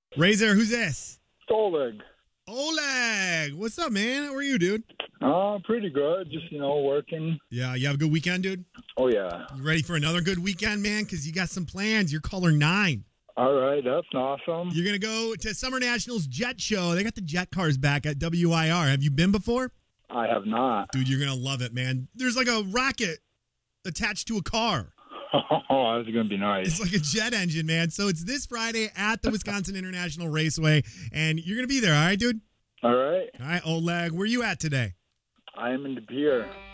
Razor, who's this? Oleg. Oleg. What's up, man? How are you, dude? Pretty good. Just, working. Yeah, you have a good weekend, dude? Oh, yeah. You ready for another good weekend, man? Because you got some plans. You're caller 9. All right. That's awesome. You're going to go to Summer Nationals Jet Show. They got the jet cars back at WIR. Have you been before? I have not. Dude, you're going to love it, man. There's like a rocket attached to a car. Oh, that's going to be nice. It's like a jet engine, man. So it's this Friday at the Wisconsin International Raceway, and you're going to be there, all right, dude? All right. All right, Oleg, where you at today? I am in De Pere.